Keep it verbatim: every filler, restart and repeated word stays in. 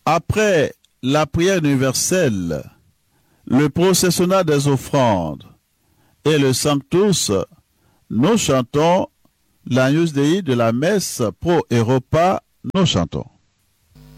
Après la prière universelle, le processionnat des offrandes et le Sanctus, nous chantons l'Agnus Dei de la messe pro et repas, nous chantons.